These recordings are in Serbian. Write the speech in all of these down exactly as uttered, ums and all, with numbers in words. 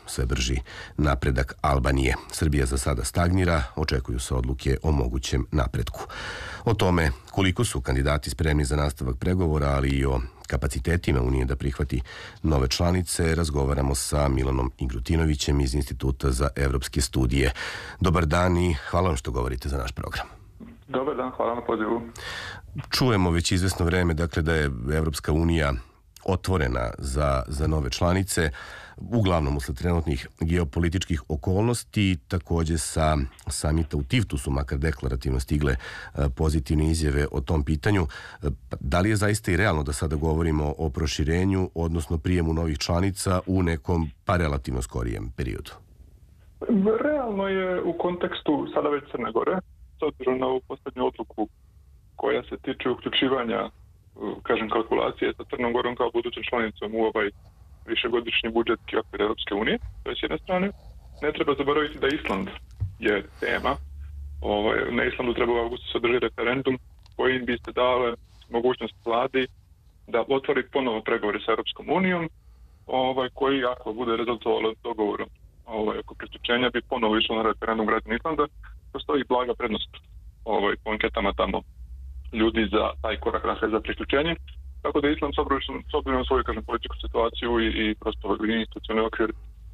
sve brži napredak Albanije. Srbija za sada stagnira, očekuju se odluke o mogućem napretku. O tome koliko su kandidati spremni za nastavak pregovora, ali i o kapacitetima Unije da prihvati nove članice, razgovaramo sa Milanom Ingrutinovićem iz Instituta za evropske studije. Dobar dan i hvala vam što govorite za naš program. Dobar dan, hvala na pozivu. Čujemo već izvesno vreme, dakle, da je Evropska unija otvorena za, za nove članice, uglavnom usled trenutnih geopolitičkih okolnosti, takođe sa samita u Tivtu su makar deklarativno stigle pozitivne izjave o tom pitanju. Da li je zaista i realno da sada govorimo o proširenju, odnosno prijemu novih članica u nekom pa relativno skorijem periodu? Realno je u kontekstu sada već Crne Gore, s obzirom na ovu posljednju odluku koja se tiče uključivanja, kažem, kalkulacije sa Crnom Gorom kao budućom članicom u ovaj višegodišnji budžetski okvir Europske unije. To je s jedne strane. Ne treba zaboraviti da Island je tema. Ovaj, na Islandu treba u augustu se održi referendum kojim bi se dale mogućnost vladi da otvori ponovo pregovore sa Europskom unijom, ovaj, koji ako bude rezultovalo dogovorom ovaj, oko priključenja bi ponovo išlo na referendum građana Islanda. Postoji blaga prednost ovaj, po anketama tamo ljudi za taj korak dakle, za priključenje. Tako da Island s obzirom na svoju, kažem, političku situaciju i, i prosto institucionalni okvir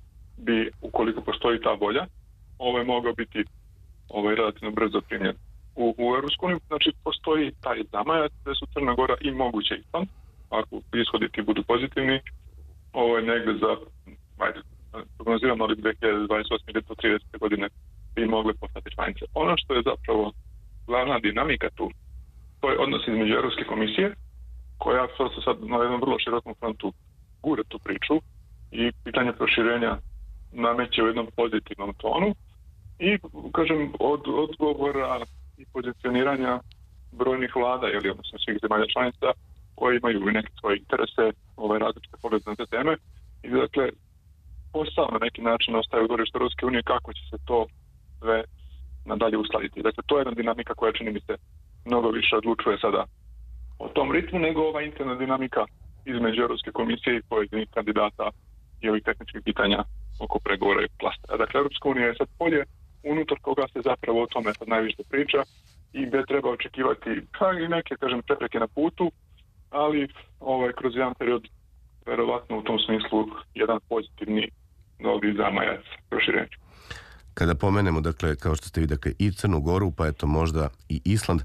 bi, ukoliko postoji ta volja, ovaj mogao biti ovaj, relativno brzo primjer u, u Europsku uniju. Znači, postoji taj zamajac da su Crna Gora i moguće Island, ako ishodi ti budu pozitivni, ovaj, negde za, ajde, prognoziramo ali dve hiljade dvadeset osme do tridesete godine bi mogle postati članice. Ono što je zapravo glavna dinamika tu, to je odnos između Europske komisije, koja se sad na jednom vrlo širokom frontu gura tu priču i pitanje proširenja nameće u jednom pozitivnom tonu i, kažem, od odgovora i pozicioniranja brojnih vlada, ili odnosno svih zemalja članica koji imaju neke svoje interese, ove različite poglede na te teme i dakle posao na neki način ostaje u dvorištu Europske unije kako će se to sve nadalje uskladiti. Dakle, to je jedna dinamika koja čini mi se mnogo više odlučuje sada o tom ritmu nego ova interna dinamika između Europske komisije i pojedinih kandidata i ovih tehničkih pitanja oko pregovora i klastera. Dakle, Europska unija je sad polje unutar koga se zapravo o tome sad najviše priča i gdje treba očekivati pa i neke, kažem, prepreke na putu, ali ovaj, kroz jedan period verovatno u tom smislu jedan pozitivni novi zamajac proširenja. Kada pomenemo, dakle, kao što ste vi, dakle, i Crnu Goru, pa eto možda i Island,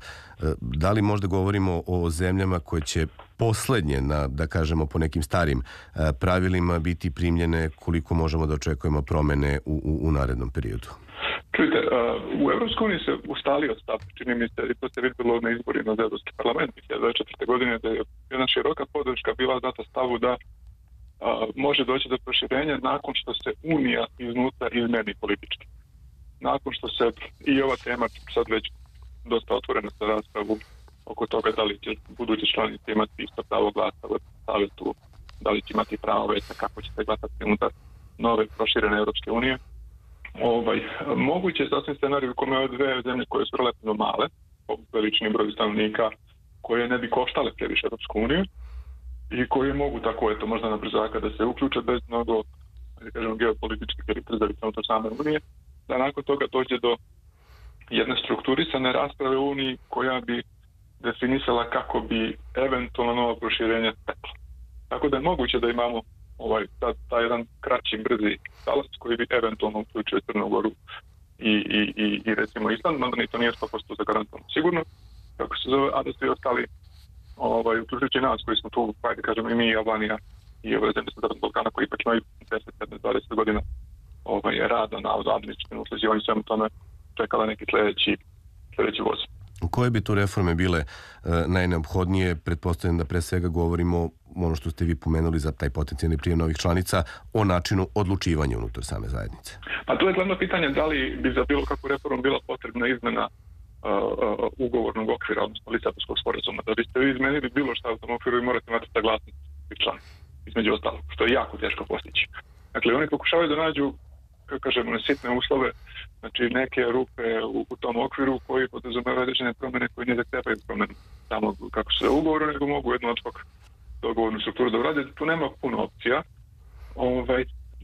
da li možda govorimo o zemljama koje će poslednje, na, da kažemo, po nekim starim pravilima biti primljene, koliko možemo da očekujemo promene u, u, u narednom periodu? Čujte, u Evropskoj uniji se ustalio stav, čini mi se, i to se vidjelo na izborima za Evropski parlament dvije hiljade dvadeset četvrte. godine, da je jedna široka podrška bila data stavu da a, može doći do proširenja nakon što se Unija iznutra izmeni politički. Nakon što se i ova tema sad već dosta otvorena za raspravu oko toga da li će budući članice imati isto pravo glasa u savjetu, da li će imati pravo veća, kako će se glasati unutar nove proširene Europske unije. Ovaj, moguće je sasvim scenarij u kome ove dve zemlje koje su relativno male, po veličini broj stanovnika, koje ne bi koštale previše Europsku uniju i koje mogu tako, eto, možda na brzaka da se uključe bez mnogo, da kažem, geopolitičkih ili trzavica unutar same unije, da nakon toga dođe do jedne strukturisane rasprave u Uniji koja bi definisala kako bi eventualno novo proširenje teklo. Tako da je moguće da imamo ovaj, taj ta jedan kraći, brzi talas koji bi eventualno uključio Crnu Goru i, i, i, i recimo Island, mada ni to nije sto posto zagarantovano sigurno, kako se zove, a da su i ostali ovaj, uključujući nas koji smo tu, ajde kažemo i mi i Albanija i ove zemlje sa Zapadnog Balkana koji ipak imaju deset, petnaest, dvadeset godina ovaj, rada na administrativnom usklađivanju svemu tome čekala neki sljedeći, sljedeći voz. Koje bi tu reforme bile e, najneophodnije? Pretpostavljam da pre svega govorimo ono što ste vi pomenuli za taj potencijalni prijem novih članica o načinu odlučivanja unutar same zajednice. Pa to je glavno pitanje da li bi za bilo kakvu reformu bila potrebna izmena uh, uh, ugovornog okvira, odnosno Lisabonskog sporazuma. Da biste vi izmenili bilo što u tom okviru i morate imati saglasnost svih članica, između ostalog, što je jako teško postići. Dakle, oni pokušavaju da nađu, kako kažemo, sitne uslove, znači neke rupe u, u tom okviru koji podrazumevaju određene promjene koje ne zahtijevaju promjenu samo kako se ugovoru, nego mogu jednu od svog dogovornu strukturu da urade. Tu nema puno opcija. Ovaj,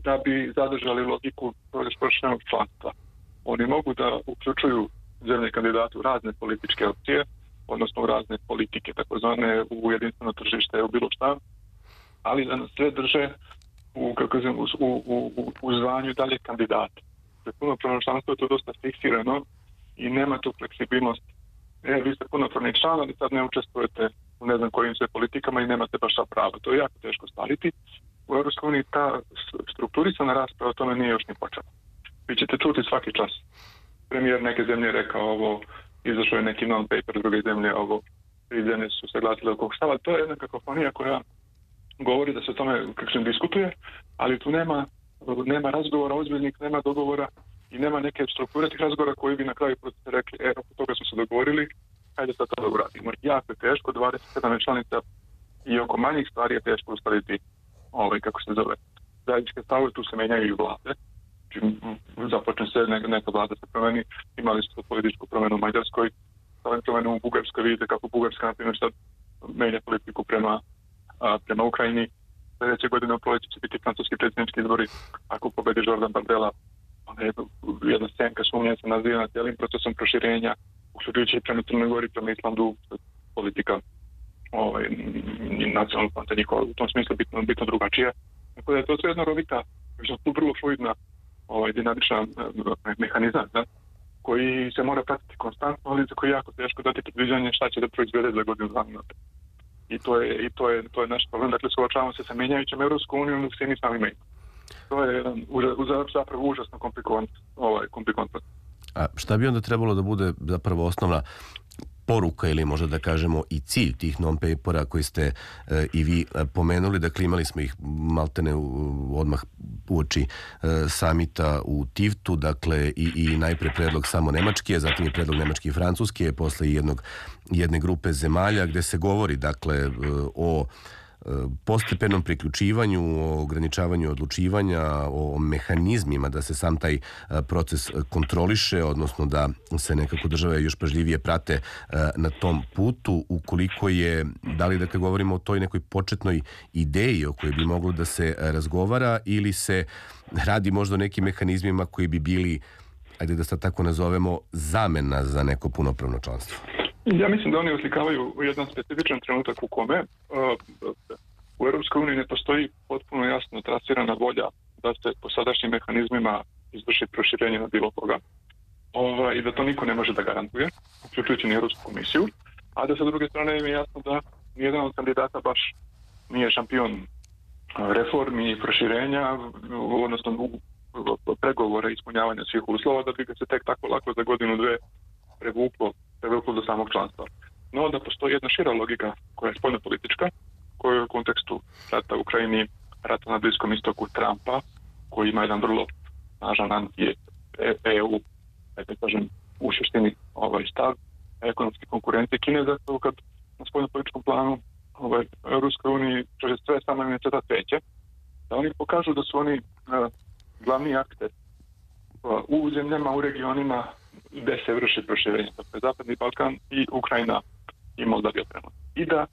da bi zadržali logiku proširenog članstva. Oni mogu da uključuju zemlje kandidate u razne političke opcije, odnosno u razne politike, takozvane u jedinstveno tržište, u bilo šta, ali da nas sve drže u, kako znam, u, u, u, u zvanju dalje kandidata. Punopravno članstvo je to dosta fiksirano i nema tu fleksibilnost. E, vi ste punopravni član, ali sad ne učestvujete u ne znam kojim sve politikama i nemate baš sva prava. To je jako teško staviti. U Europskoj uniji ta strukturisana rasprava o tome nije još ni počela. Vi ćete čuti svaki čas. Premijer neke zemlje rekao ovo, izašao je neki non-paper, druge zemlje ovo, tri zemlje su se glasile oko stava. To je jedna kakofonija koja govori da se o tome kako se diskutuje, ali tu nema, nema razgovora ozbiljnih, nema dogovora i nema neke strukture tih razgovora koji bi na kraju procesa rekli, e, oko toga smo se dogovorili, hajde sad to uradimo. Jako je teško, dvadeset sedam članica i oko manjih stvari je teško ustaviti ovaj, kako se zove, zajedničke stavove, tu se menjaju i vlade. Čim započne se, neka, neka vlada se promeni, imali su političku promenu u Mađarskoj, sada promenu u Bugarskoj, vidite kako Bugarska, na primjer, sad menja politiku prema, a, prema Ukrajini. Sljedeće godine u proleće će biti francuski predsjednički izbori, ako pobedi Jordan Bardella, onda je jedna senka sumnja se naziva cijelim procesom proširenja, uključujući prema Crnoj Gori, prema Islandu, politika ovaj, nacionalnog fronta njihova u tom smislu bitno, bitno drugačija. Tako da je to sve jedna rovita, vrlo fluidna ovaj, dinamična mehanizam, da, koji se mora pratiti konstantno, ali za koji je jako teško dati predviđanje šta će da proizvede za godinu dana. I to je, i to je, to je naš problem. Dakle, suočavamo se sa menjajućom Europskom unijom dok se mi sami menjamo. To je jedan zapravo užasno komplikovan, ovaj, komplikovan proces. A šta bi onda trebalo da bude zapravo osnovna poruka ili možda da kažemo i cilj tih non-papera koji ste e, i vi pomenuli? Dakle, imali smo ih maltene u, odmah uoči e, samita u Tivtu, dakle i, i najpre predlog samo Nemačke, zatim je predlog Nemačke i Francuske, posle jednog, jedne grupe zemalja gde se govori dakle e, o postepenom priključivanju, o ograničavanju odlučivanja, o mehanizmima da se sam taj proces kontroliše, odnosno da se nekako države još pažljivije prate na tom putu, ukoliko je, da li dakle govorimo o toj nekoj početnoj ideji o kojoj bi moglo da se razgovara ili se radi možda o nekim mehanizmima koji bi bili, ajde da sad tako nazovemo, zamena za neko punopravno članstvo? Ja mislim da oni oslikavaju jedan specifičan trenutak u kome uh, u Europskoj uniji ne postoji potpuno jasno trasirana volja da se po sadašnjim mehanizmima izvrši proširenje na bilo koga Ova, i da to niko ne može da garantuje, uključujući ni Europsku komisiju, a da sa druge strane je jasno da nijedan od kandidata baš nije šampion reformi i proširenja, odnosno pregovora i ispunjavanja svih uslova, da bi ga se tek tako lako za godinu dve prevuklo prevuklo do samog članstva. No, da postoji jedna šira logika koja je spoljnopolitička, koja je u kontekstu rata u Ukrajini, rata na Bliskom istoku, Trumpa, koji ima jedan vrlo snažan anti-E U, da kažem, u suštini ovaj stav, ekonomske konkurencije Kine, zato kad na spoljnopolitičkom planu ovaj, Ruskoj uniji čeže sve samo im je ceta cveće, da oni pokažu da su oni uh, glavni akter uh, u zemljama, u regionima gde se vrši proširenje, dakle Zapadni Balkan i Ukrajina i Moldavija prema. I da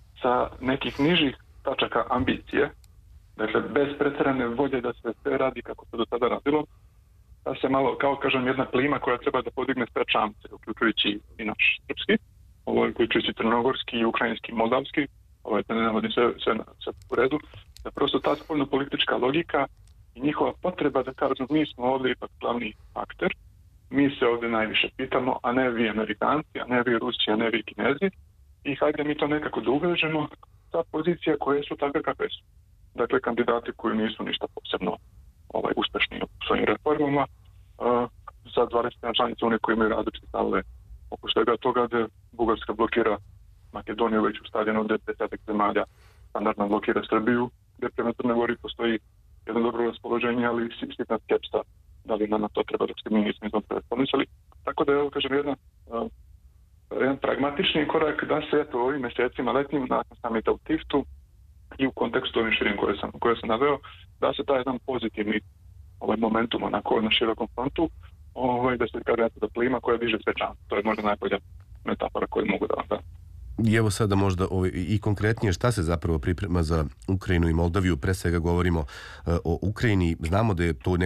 sa nekih nižih tačaka ambicije, dakle bez pretjerane volje da se sve radi kako se do sada radilo, da se malo, kao kažem, jedna plima koja treba da podigne sve čamce, uključujući i naš srpski, ovo uključujući crnogorski, ukrajinski, moldavski, ovaj, da ne navodim sve, sve, sve u redu, da prosto ta spoljno-politička logika i njihova potreba da kažem, mi smo ovdje ipak glavni akter, mi se ovdje najviše pitamo, a ne vi Amerikanci, a ne vi Rusi, a ne vi Kinezi, i hajde mi to nekako da uvežemo sa pozicija koje su takve kakve su. Dakle, kandidati koji nisu ništa posebno ovaj, uspešni u svojim reformama, uh, za dvadeset članica one koji imaju različite stavove oko svega toga, da Bugarska blokira Makedoniju već ustavljeno, gde desetak zemalja standardno blokira Srbiju, gde prema Crnoj Gori postoji jedno dobro raspoloženje, ali sitna skepsa da li nama to treba dok se mi nismo izvan pomisali. Tako da, evo, kažem, jedna, uh, jedan pragmatični korak da se eto ovim mjesecima letnjim nakon samita u Tiftu i u kontekstu ovim širim koje sam, koje sam naveo, da se taj jedan pozitivni ovaj momentum onako na širokom frontu, ovaj, da se kaže da plima koja diže sve čan. To je možda najbolja metafora koju mogu da vam da. I evo sada možda ovaj, i konkretnije šta se zapravo priprema za Ukrajinu i Moldaviju. Pre svega govorimo uh, o Ukrajini. Znamo da je to